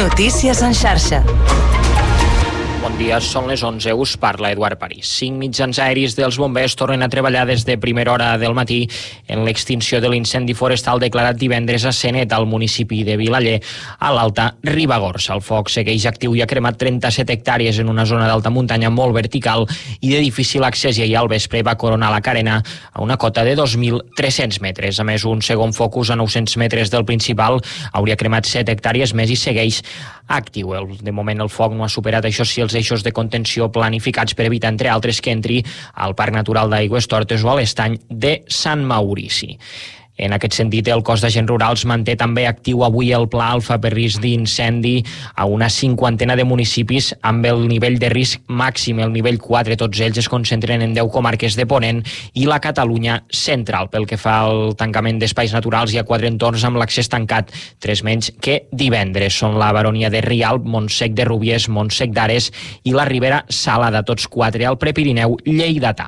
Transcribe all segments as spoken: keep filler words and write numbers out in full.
Notícies en xarxa. Bon dia, són les onze, us parla Eduard París. Cinc mitjans aeris dels bombers tornen a treballar des de primera hora del matí en l'extinció de l'incendi forestal declarat divendres a Senet, al municipi de Vilaller, a l'Alta Ribagorça. El foc segueix actiu i ha cremat trenta-set hectàrees en una zona d'alta muntanya molt vertical i de difícil accés, i ahir al vespre va coronar la carena a una cota de dos mil tres-cents metres. A més, un segon focus a nou-cents metres del principal hauria cremat set hectàrees més i segueix actiu. El, de moment el foc no ha superat, això sí, els eixos de contenció planificats per evitar, entre altres, que entri al Parc Natural d'Aigüestortes o a l'estany de Sant Maurici. En aquest sentit, el cos d'agents rurals manté també actiu avui el pla alfa per risc d'incendi a una cinquantena de municipis amb el nivell de risc màxim, el nivell quatre. Tots ells es concentren en deu comarques de Ponent i la Catalunya central. Pel que fa al tancament d'espais naturals, hi ha quatre entorns amb l'accés tancat, tres menys que divendres. Són la Baronia de Rialb, Montsec de Rubies, Montsec d'Ares i la Ribera Salada, tots quatre al Prepirineu lleidatà.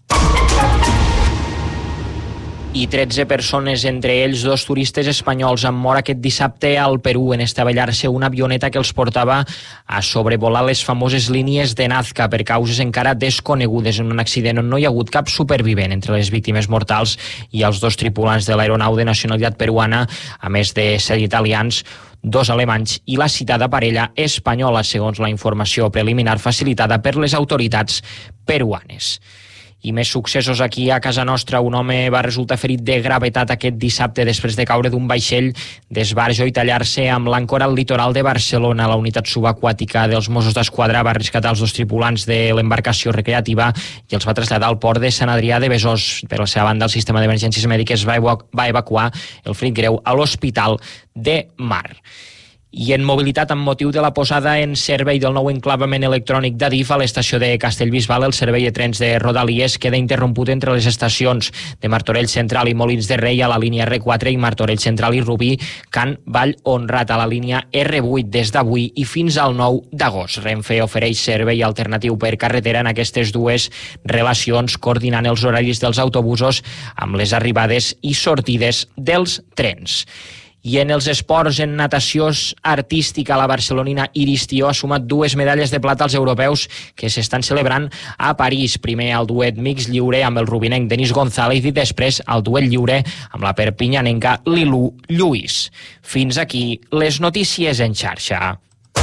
I tretze persones, entre ells dos turistes espanyols, han mort aquest dissabte al Perú en estavellar-se una avioneta que els portava a sobrevolar les famoses línies de Nazca per causes encara desconegudes, en un accident on no hi ha hagut cap supervivent. Entre les víctimes mortals i els dos tripulants de l'aeronau de nacionalitat peruana, a més de set italians, dos alemanys i la citada parella espanyola, segons la informació preliminar facilitada per les autoritats peruanes. I més successos aquí a casa nostra. Un home va resultar ferit de gravetat aquest dissabte després de caure d'un vaixell d'esbarjo i tallar-se amb l'àncora al litoral de Barcelona. La unitat subaquàtica dels Mossos d'Esquadra va rescatar els dos tripulants de l'embarcació recreativa i els va traslladar al port de Sant Adrià de Besòs. Per la seva banda, el sistema d'emergències mèdiques va evacuar el ferit greu a l'Hospital de Mar. I en mobilitat, amb motiu de la posada en servei del nou enclavament electrònic d'Adif a l'estació de Castellbisbal, el servei de trens de Rodalies queda interromput entre les estacions de Martorell Central i Molins de Rei a la línia erre quatre i Martorell Central i Rubí, Can Vall Honrat a la línia erre vuit des d'avui i fins al nou d'agost. Renfe ofereix servei alternatiu per carretera en aquestes dues relacions, coordinant els horaris dels autobusos amb les arribades i sortides dels trens. I en els esports, en natació artística, la barcelonina Iris Tió ha sumat dues medalles de plata als europeus que s'estan celebrant a París. Primer el duet mix lliure amb el rubinenc Denis González i després el duet lliure amb la perpinyanenca Lilú Lluís. Fins aquí les notícies en xarxa.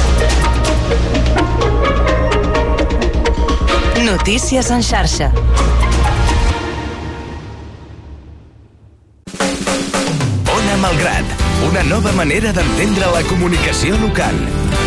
Notícies en xarxa. Ona Malgrat, una nova manera d'entendre la comunicació local.